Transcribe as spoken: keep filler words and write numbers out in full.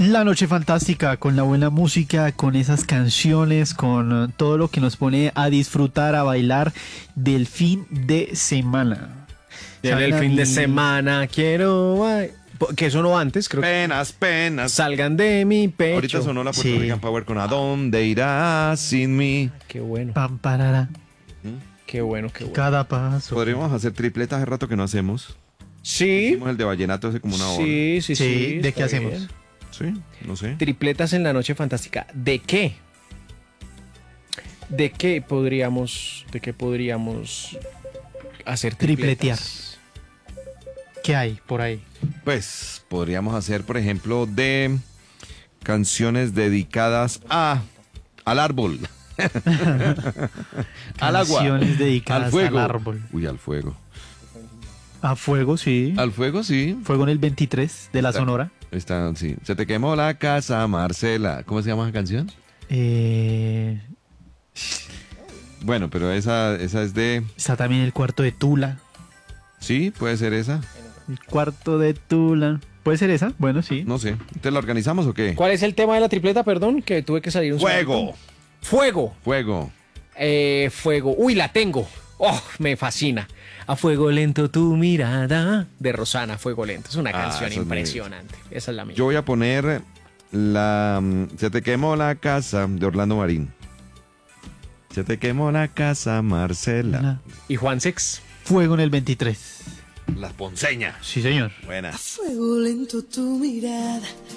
La noche fantástica, con la buena música, con esas canciones, con todo lo que nos pone a disfrutar, a bailar del fin de semana. En el fin mí? de semana quiero... ba- Que sonó antes, creo que... Penas, penas. Salgan de mi pecho. Ahorita sonó la Puerto Sí. Rican Power con ¿A dónde irás sin mí? Qué bueno, Pam, parara, qué bueno, qué bueno. cada paso. Podríamos hacer tripletas, hace rato que no hacemos. Sí, Hicimos el de vallenato hace como una hora. sí, sí, Sí, sí. ¿de está qué hacemos? bien. Sí, no sé. Tripletas en la noche fantástica. ¿De qué? ¿De qué podríamos, de qué podríamos hacer Tripletear. tripletas? ¿Qué hay por ahí? Pues podríamos hacer, por ejemplo, de canciones dedicadas a al árbol. Al agua. Canciones dedicadas Al fuego. al árbol. Uy, al fuego. A fuego, sí. Al fuego, sí. Fuego en el veintitrés de la Está- Sonora. Está, sí. Se te quemó la casa, Marcela. ¿Cómo se llama la canción? Eh, Bueno, pero esa, esa es de... está también el cuarto de Tula. Sí, puede ser esa. El cuarto de Tula. ¿Puede ser esa? Bueno, sí. No sé. ¿Te la organizamos o qué? ¿Cuál es el tema de la tripleta, perdón? Que tuve que salir un Fuego. segundito. Fuego. Fuego. Eh, fuego. Uy, la tengo. Oh, me fascina. A fuego lento tu mirada. De Rosana, Fuego Lento. Es una Ah, canción esa es muy impresionante. Esa es la mía. Yo voy a poner la... mm, Se te quemó la casa de Orlando Marín. Se te quemó la casa, Marcela. ¿Y Juan Sex? Fuego en el veintitrés. Las ponceñas. Sí, señor. Buenas. Fuego lento tu mirada,